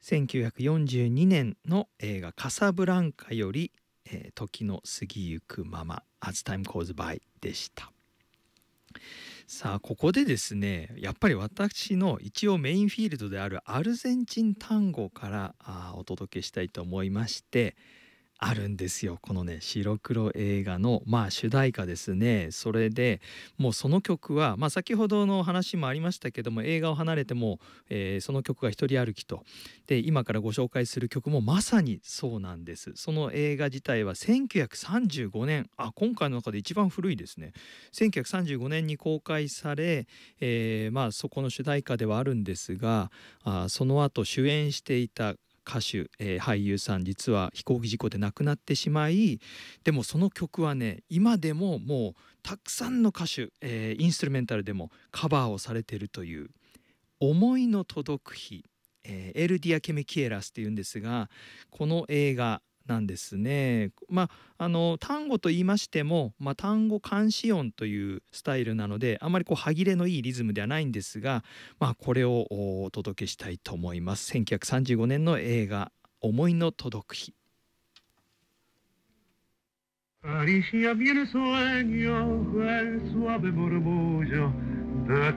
1942年の映画カサブランカより、時の過ぎゆくまま As Time Goes By でした。さあここでですね、やっぱり私の一応メインフィールドであるアルゼンチン単語からお届けしたいと思いまして、あるんですよ、このね白黒映画の主題歌ですね。それでもうその曲は、先ほどの話もありましたけども、映画を離れても、その曲が一人歩きと。で今からご紹介する曲もまさにそうなんです。その映画自体は1935年、今回の中で一番古いですね。1935年に公開され、そこの主題歌ではあるんですが、その後主演していた歌手、俳優さん、実は飛行機事故で亡くなってしまい、でもその曲はね今でももうたくさんの歌手、インストゥルメンタルでもカバーをされているという思いの届く日、エルディア・ケメキエラスっていうんですが、この映画なんですね。単語と言いましても、単語監視音というスタイルなので、あまり歯切れのいいリズムではないんですが、これをお届けしたいと思います。1935年の映画「思いの届く日」。 Alicia viene sueño, el suave murmullo de